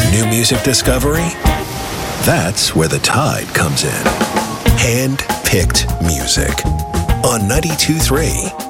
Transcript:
New music discovery? That's where the Tide comes in. Hand-picked music on 92.3